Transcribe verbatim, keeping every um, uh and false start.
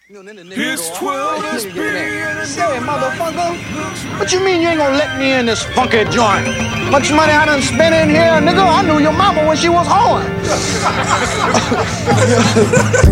It's twelve S P and a Say, motherfucker, what you mean you ain't gonna let me in this funky joint? Much money I done spent in here, nigga. I knew your mama when she was horn.